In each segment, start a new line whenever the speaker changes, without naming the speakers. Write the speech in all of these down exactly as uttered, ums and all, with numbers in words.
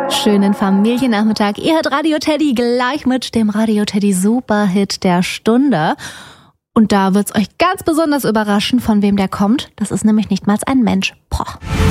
Schönen Familiennachmittag. Ihr hört Radio Teddy gleich mit dem Radio Teddy Superhit der Stunde. Und da wird's euch ganz besonders überraschen, von wem der kommt. Das ist nämlich nicht mal ein Mensch. Poh.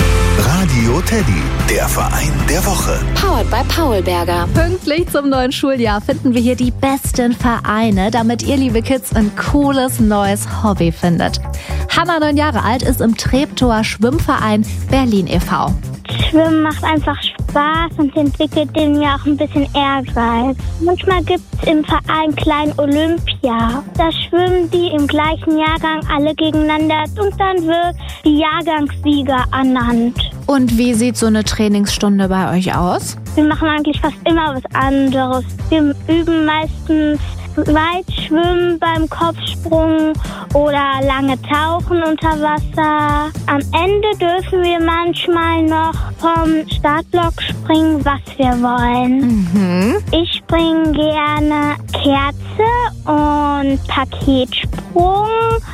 Radio Teddy, der Verein der Woche.
Powered by Paulberger.
Pünktlich zum neuen Schuljahr finden wir hier die besten Vereine, damit ihr, liebe Kids, ein cooles neues Hobby findet. Hannah, neun Jahre alt, ist im Treptower Schwimmverein Berlin e V
Schwimmen macht einfach Spaß und entwickelt den ja auch ein bisschen Ehrgeiz. Manchmal gibt es im Verein Klein Olympia. Da schwimmen die im gleichen Jahrgang alle gegeneinander und dann wird die Jahrgangssieger ernannt.
Und wie sieht so eine Trainingsstunde bei euch aus?
Wir machen eigentlich fast immer was anderes. Wir üben meistens Weitschwimmen beim Kopfsprung oder lange Tauchen unter Wasser. Am Ende dürfen wir manchmal noch vom Startblock springen, was wir wollen.
Mhm.
Ich springe gerne Kerze und Paketsprung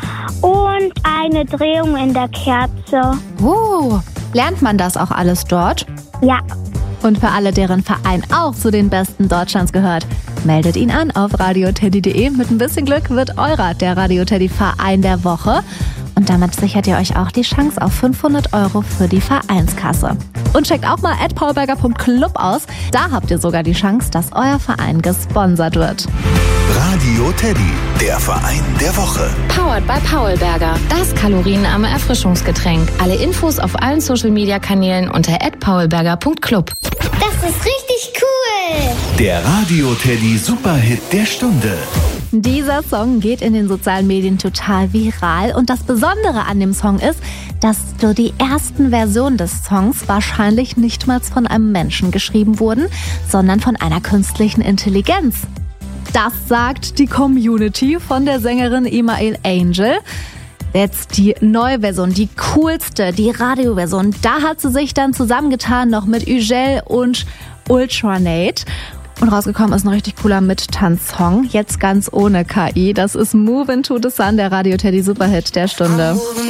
und eine Drehung in der Kerze.
Oh, lernt man das auch alles dort?
Ja.
Und für alle, deren Verein auch zu den Besten Deutschlands gehört, meldet ihn an auf radio teddy punkt de. Mit ein bisschen Glück wird eurer der Radio Teddy Verein der Woche. Und damit sichert ihr euch auch die Chance auf fünfhundert Euro für die Vereinskasse. Und checkt auch mal at paulberger punkt club aus. Da habt ihr sogar die Chance, dass euer Verein gesponsert wird.
Radio Teddy, der Verein der Woche.
Powered by Paulberger. Das kalorienarme Erfrischungsgetränk. Alle Infos auf allen Social-Media-Kanälen unter at paulberger punkt club.
Das ist richtig cool!
Der Radio Teddy Superhit der Stunde.
Dieser Song geht in den sozialen Medien total viral und das Besondere an dem Song ist, dass so die ersten Versionen des Songs wahrscheinlich nicht mal von einem Menschen geschrieben wurden, sondern von einer künstlichen Intelligenz. Das sagt die Community von der Sängerin Email Angel. Jetzt die neue Version, die coolste, die Radioversion. Da hat sie sich dann zusammengetan noch mit Ugel und Ultranate. Und rausgekommen ist ein richtig cooler Mittanz-Song, jetzt ganz ohne K I. Das ist Move Into the Sun, der Radio Teddy Superhit der Stunde.